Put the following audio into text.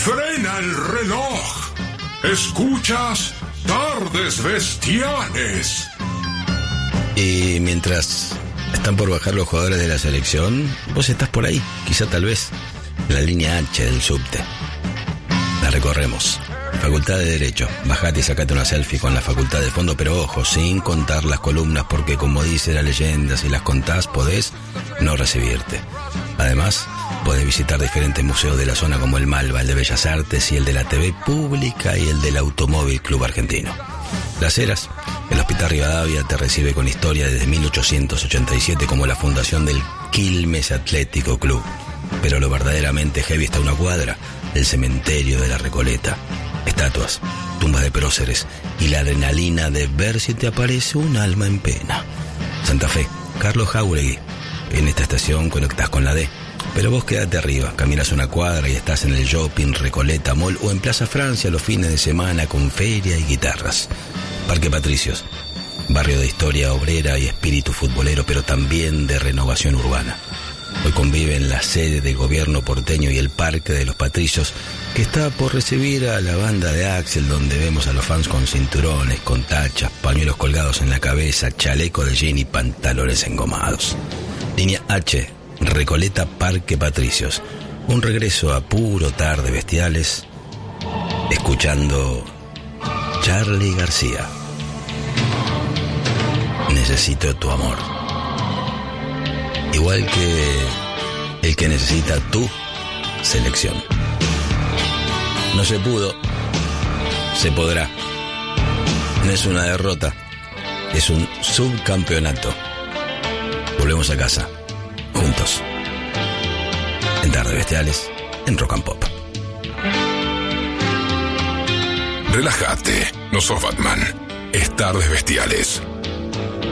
Frena el reloj. Escuchas Tardes Bestiales. Y mientras están por bajar los jugadores de la selección, vos estás por ahí, quizá tal vez, en la línea H del subte. La recorremos. Facultad de Derecho. Bajate y sacate una selfie con la facultad de fondo, pero ojo, sin contar las columnas, porque como dice la leyenda, si las contás podés no recibirte. Además, podés visitar diferentes museos de la zona como el Malva, el de Bellas Artes y el de la TV Pública y el del Automóvil Club Argentino. Las Heras, el Hospital Rivadavia te recibe con historia desde 1887 como la fundación del Quilmes Atlético Club. Pero lo verdaderamente heavy está a una cuadra, el cementerio de la Recoleta. Estatuas, tumbas de próceres y la adrenalina de ver si te aparece un alma en pena. Santa Fe, Carlos Jáuregui. En esta estación conectás con la D. Pero vos quedate arriba, caminas una cuadra y estás en el Shopping Recoleta Mall o en Plaza Francia los fines de semana con feria y guitarras. Parque Patricios, barrio de historia obrera y espíritu futbolero, pero también de renovación urbana. Hoy conviven la sede del gobierno porteño y el Parque de los Patricios, que está por recibir a la banda de Axel, donde vemos a los fans con cinturones, con tachas, pañuelos colgados en la cabeza, chaleco de jean y pantalones engomados. Línea H, Recoleta, Parque Patricios. Un regreso a puro Tarde Bestiales, escuchando Charly García. Necesito tu amor. Igual que el que necesita tu selección. No se pudo, se podrá. No es una derrota, es un subcampeonato. Volvemos a casa, juntos. En Tardes Bestiales, en Rock and Pop. Relájate, no sos Batman. Es Tardes Bestiales.